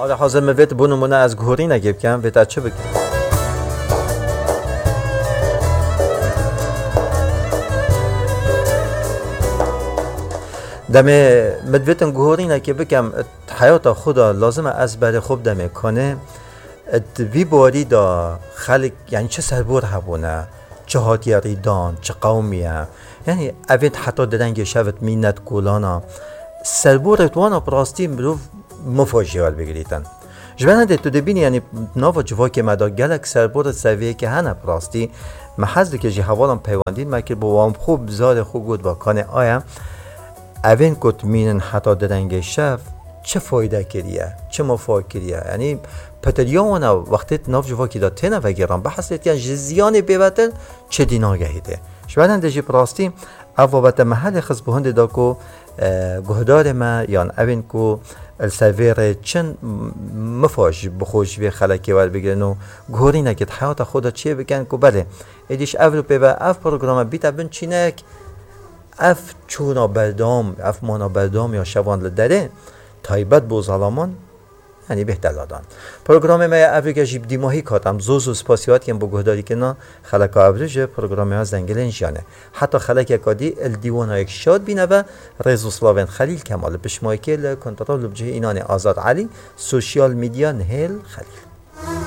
آره حاضر موید بونمونه از گوری نگیب کم ویتا چه بگیم دمه مدویتن گوری نگی بگم حیات خدا لازمه از بر خوب دمه کنه وی باری دا خلق یعنی چه سربور هبونه چه هاتیاری دان چه قومیه یعنی اوید حتی ددنگ شوت مینت گولانا سربورت وانا براستی مروف مفاجیال بگریتن جوانه تو دبینی یعنی ناو جواکی مدا گلک سربورت سویه که هنه براستی محض که جی حوالم پیواندین مکر با وام خوب زاد خوب گود با کانه آیا اوین کت مینن حتی ددنگ شف چه فایده کریه چه مفاید کریه یعنی پتریانا وقتی ناف جواکی دا تنه وگران بحثت یعنی جزیان بیوتل چه دیناگهیده شوانه دجی براستی اوابت محل خز بهند دا کو گهدار ما یان اوین کو السویر چن مفاج بخوش به خلکی ور بگیرن و گوری نکت حیات خدا چیه بگن کو بله ایدیش اف رو پیوه اف پروگرام بیتا بین چینک اف چونا بردام اف مانا بردام یا شوان لدره تایبت بوزالامان یعنی بهتر دادن پروگرام ما افریقا جیب دیماهی کاتم زوزو سپاسیات کم بگهداری که نه خلک افریج پروگرام ها زنگلین جانه حتی خلک کادی الدیوان ها یک شاد بینه و رزوسلاون خلیل کمال بشمایکل کنترل بجه اینان آزاد علی سوشیال میدیا نهل خلیل